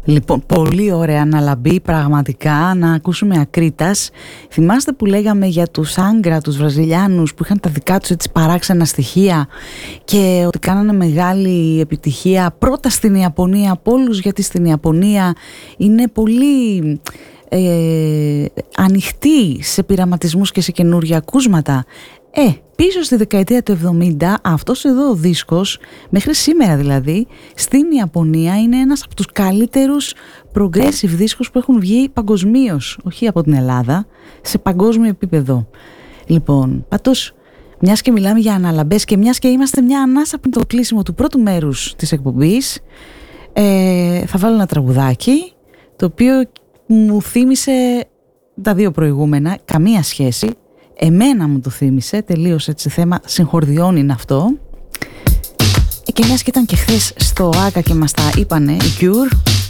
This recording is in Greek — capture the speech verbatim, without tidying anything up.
Λοιπόν, πολύ ωραία αναλαμπή, πραγματικά, να ακούσουμε Ακρίτας. Θυμάστε που λέγαμε για τους Άγκρα, τους Βραζιλιάνους που είχαν τα δικά τους έτσι παράξενα στοιχεία και ότι κάνανε μεγάλη επιτυχία πρώτα στην Ιαπωνία από όλους, γιατί στην Ιαπωνία είναι πολύ ε, ανοιχτή σε πειραματισμούς και σε καινούργια ακούσματα. Ε, πίσω στη δεκαετία του εβδομήντα αυτός εδώ ο δίσκος, μέχρι σήμερα δηλαδή, στην Ιαπωνία είναι ένας από τους καλύτερους progressive δίσκους που έχουν βγει παγκοσμίως, όχι από την Ελλάδα, σε παγκόσμιο επίπεδο. Λοιπόν, πάντως, μιας και μιλάμε για αναλαμπές και μιας και είμαστε μια ανάσα πριν το κλείσιμο του πρώτου μέρους της εκπομπής, ε, θα βάλω ένα τραγουδάκι, το οποίο μου θύμισε τα δύο προηγούμενα, καμία σχέση. Εμένα μου το θύμισε, τελείως έτσι θέμα συγχορδιών είναι αυτό. Και μιας και ήταν και χθες στο Άκα και μας τα είπανε οι Cure,